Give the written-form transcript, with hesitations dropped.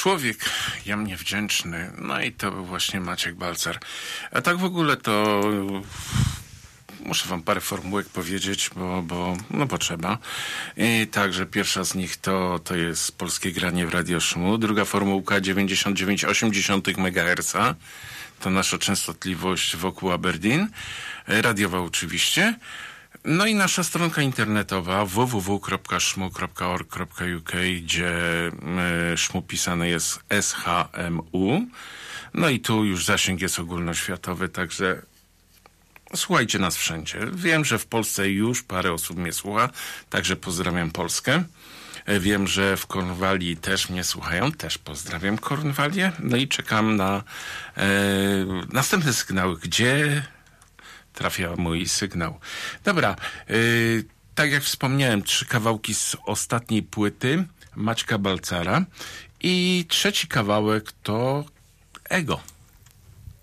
człowiek jam niewdzięczny. No i to był właśnie Maciek Balcar. A tak w ogóle to muszę wam parę formułek powiedzieć, bo trzeba. I także pierwsza z nich to jest polskie granie w Radio Szmu. Druga formułka 99,8 MHz. To nasza częstotliwość wokół Aberdeen. Radiowa oczywiście. No i nasza stronka internetowa www.szmu.org.uk, gdzie szmu pisane jest SHMU. No i tu już zasięg jest ogólnoświatowy, także słuchajcie nas wszędzie. Wiem, że w Polsce już parę osób mnie słucha, także pozdrawiam Polskę. Wiem, że w Kornwalii też mnie słuchają, też pozdrawiam Kornwalię. No i czekam na następne sygnały, gdzie trafia mój sygnał. Dobra, tak jak wspomniałem, 3 kawałki z ostatniej płyty Maćka Balcara i trzeci kawałek to Ego.